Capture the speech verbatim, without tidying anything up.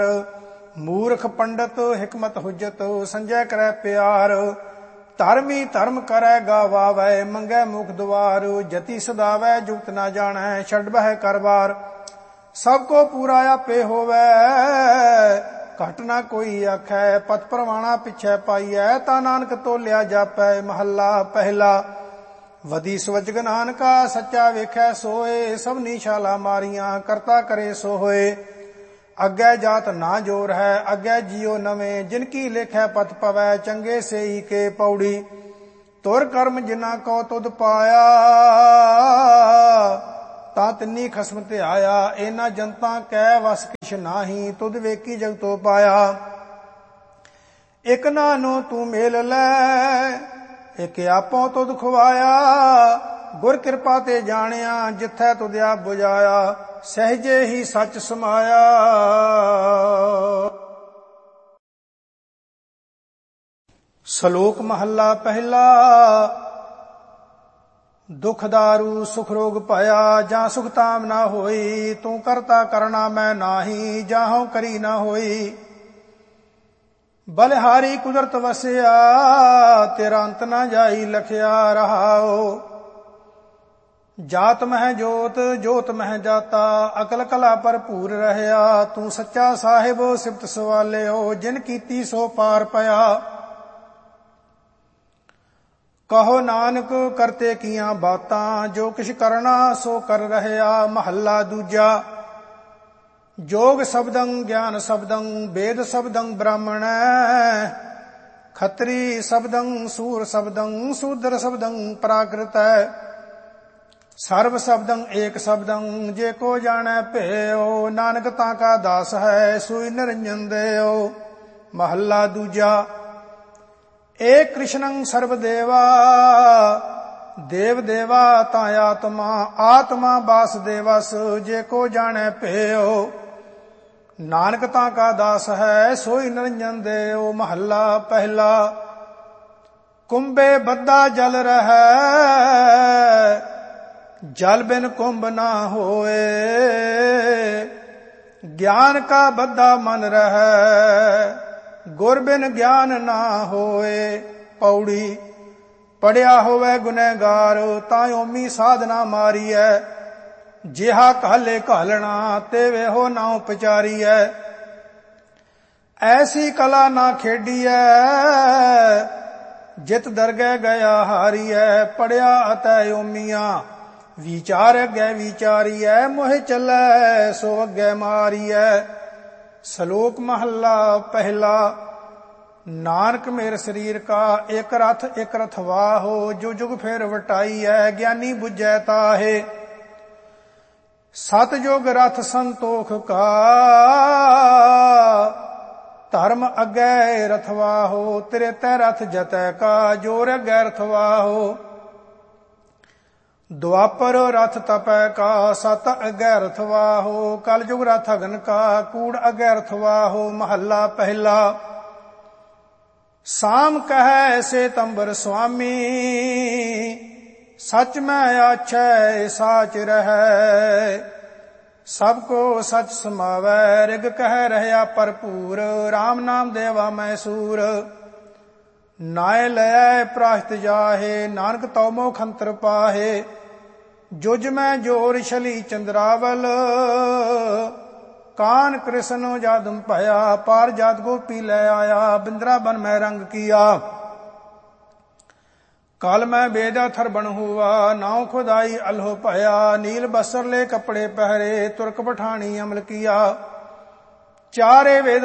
मूर्ख पंडित हिकमत हुज्जत संजय करे प्यार। धर्मी धर्म करे गावावै मंगै मुख द्वार। जति सदावै जुगत ना जानै छड़ बह करवार। सबको पूरा आपे होवै घट ना कोई आखै। पथ परवाना पिछै पाईऐ ता नानक तोलिया जापै। महला पहला। वधी सवजग नानका सच्चा वेखै सोए। सबनी छाला मारियां करता करे सो होए। अग्गै जात ना जोर है अग्गै जियो नवें। जिनकी लेखै पथ पवै चंगे से ही के पौड़ी। तुर कर्म जिना को तुद पाया ता तिन्नी खसम ते आया। एना जनता कै वस किछ नाही तुद वेकी जगतो पाया। इक नानो तू मेल लै इक आपो तुद खुआया। गुर कृपा ते जानिया जिथै तुद आप बुझाया। सहजे ही सच समाया। श्लोक महला पहला। दुख दारू सुख रोग पाया जा सुख ताम ना होई। तू करता करना मैं नाही जाहूं करी ना होई। बलिहारी कुदरत वसिया तेरा अंत ना जाई लखिया रहाओ। जात मह जोत जोत मह जाता अकल कला भरपूर रहया। तू सच्चा साहिब सिफत सवालियो जिन कीती सो पार पया। कहो नानक करते किया बातां जो किछ करना सो कर रहया। महला दूजा। जोग शब्दं ज्ञान शब्दं वेद शब्दं ब्राह्मण। खत्री शब्दं सूर शब्दं शूद्र शब्दं प्राकृत। सर्व शब्दं एक शब्दं जे को जाने भेओ। नानक ताका दास है सोई निरंजन देओ। महला दूजा। एक कृष्णं सर्वदेवा देव देवा ता आत्मा आत्मा वासुदेवस जे को जाने भेओ। नानक ताका दास है सोई निरंजन देओ। महला पहला। कुंभे बद्दा जल रहै जल बिन कुंभ ना होए। ज्ञान का बद्दा मन रहै गुर बिन ज्ञान ना होए। पौड़ी। पढ़िया होवे गुनहगार ता ओमी साधना मारी है। जिहा कहले कहलना तेवे हो ना उपचारी है। ऐसी कला ना खेडी है जित दरगह गया हारी है। पढ़िया अतै ओमिया विचार अगे विचारी है। मोह चलै सो अगे मारी है। श्लोक महला पहला। नानक मेरे शरीर का एक रथ एक रथवा हो। जो जुग फेर वटाई है ज्ञानी बुझै ताहे। सत जुग रथ संतोख का धर्म अगे रथवा हो। तेरे तै रथ जतै का जोर अगे रथवा हो। द्वापर रथ तपै का सत अगै रथवा हो। कल जुग रथ अगन का कूड़ अगै रथवा हो। महला पहला। साम कह से तंबर स्वामी सच में आछै साच रहै। सबको सच समावै रिग कह रहया भरपूर। राम नाम देवा मैसूर। नाय लय प्राश्त जाहे नानक तौ मोख अंतर पाहे। जुज में जोर छली चंद्रावल कान कृष्ण जादम भया। पार जात गोपी ले आया बिंद्रावन में रंग किया। काल में बेदा थर बन हुआ नाव खुदाई अल्हो भया। नील बसर ले कपड़े पहरे तुर्क पठानी अमल किया। चारे वेद